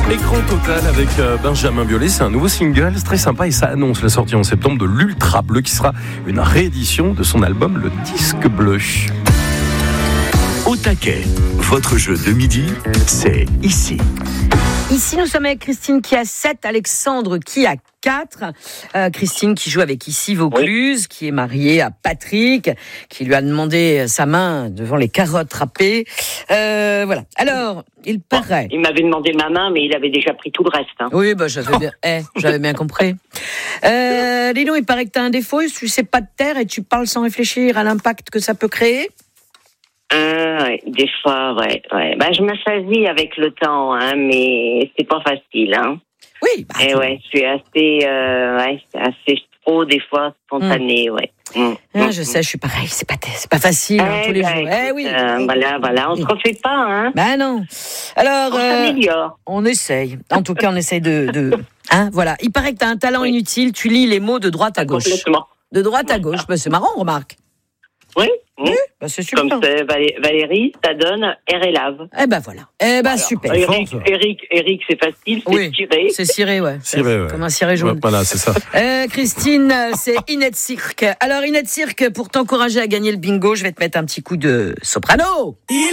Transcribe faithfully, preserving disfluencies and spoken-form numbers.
Écran total avec euh, Benjamin Biolay, c'est un nouveau single, c'est très sympa et ça annonce la sortie en septembre de l'Ultra Bleu qui sera une réédition de son album Le Disque Bleu. Au taquet, votre jeu de midi, c'est ici. Ici, nous sommes avec Christine qui a sept, Alexandre qui a quatre. Euh, Christine qui joue avec Ici Vaucluse, oui. Qui est mariée à Patrick, qui lui a demandé sa main devant les carottes râpées. Euh, voilà. Alors, il paraît... Il m'avait demandé ma main, mais il avait déjà pris tout le reste. Hein. Oui, bah, j'avais, bien, eh, j'avais bien compris. Euh, dis-donc, il paraît que tu as un défaut, tu sais pas te taire et tu parles sans réfléchir à l'impact que ça peut créer. Euh, ouais, des fois, ouais, ouais. Bah, je m'assasie avec le temps, hein, mais c'est pas facile, hein. Oui. Bah, et ouais, je suis assez, euh, ouais, assez trop des fois spontanée, mmh. ouais. Mmh. Ah, je sais, je suis pareil, c'est pas, c'est pas facile hein, eh tous les bah, jours. Écoute, eh oui. Euh, voilà, voilà, on se refait pas, hein. Bah non. Alors, on euh, s'améliore. On essaye. En tout cas, on essaye de, de, hein, voilà. Il paraît que t'as un talent oui. inutile. Tu lis les mots de droite à gauche. Complètement. De droite à gauche. Bah, c'est marrant, remarque. Oui. Oui, bah c'est super. Comme c'est Valérie, ça donne R et lave. Eh ben voilà. Eh ben voilà. Super. Eric, Eric, Eric, c'est facile, c'est oui, ciré. C'est ciré, ouais. Ciré, ouais. Comme un ciré jaune. Ouais, voilà, c'est ça. Euh, Christine, c'est Inette Cirque. Alors Inette Cirque, pour t'encourager à gagner le bingo, je vais te mettre un petit coup de soprano. Il